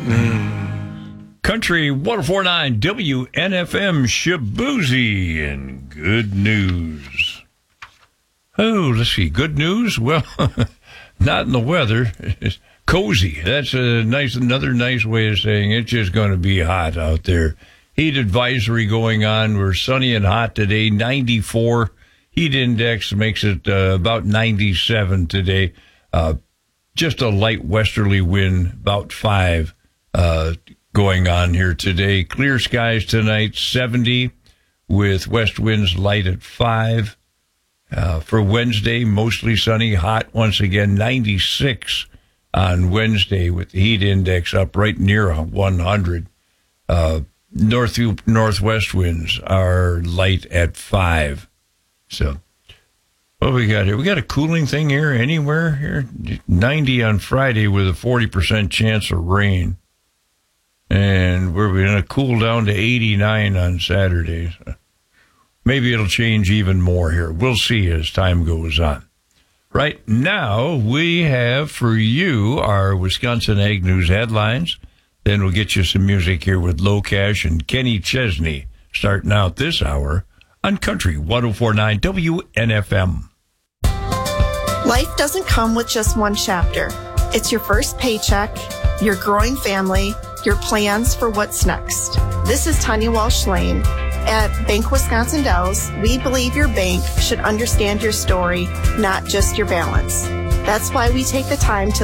Country 104.9 WNFM Shaboozey, and good news. Oh, let's see. Good news? Well, not in the weather. It's cozy. That's another nice way of saying it's just going to be hot out there. Heat advisory going on. We're sunny and hot today. 94. Heat index makes it about 97 today. Just a light westerly wind, about 5, going on here today. Clear skies tonight, 70, with west winds light at 5. For Wednesday, mostly sunny, hot once again, 96 on Wednesday, with the heat index up right near 100. Northwest winds are light at 5. So, what we got here? We got a cooling thing here anywhere here. 90 on Friday with a 40% chance of rain. And we're going to cool down to 89 on Saturday. So maybe it'll change even more here. We'll see as time goes on. Right now, we have for you our Wisconsin Ag News headlines. Then we'll get you some music here with Locash and Kenny Chesney starting out this hour on Country 104.9 WNFM. Life doesn't come with just one chapter. It's your first paycheck, your growing family, your plans for what's next. This is Tanya Walsh-Lane. At Bank Wisconsin Dells, we believe your bank should understand your story, not just your balance. That's why we take the time to